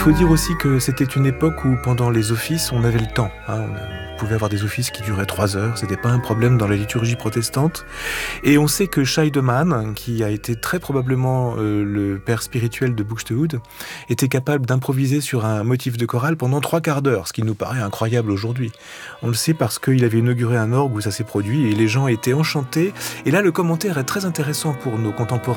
faut dire aussi que c'était une époque où, pendant les offices, on avait le temps. On pouvait avoir des offices qui duraient 3 heures, c'était pas un problème dans la liturgie protestante. Et on sait que Scheidemann, qui a été très probablement le père spirituel de Buxtehude, était capable d'improviser sur un motif de chorale pendant 3/4 d'heure, ce qui nous paraît incroyable aujourd'hui. On le sait parce qu'il avait inauguré un orgue où ça s'est produit et les gens étaient enchantés. Et là, le commentaire est très intéressant pour nos contemporains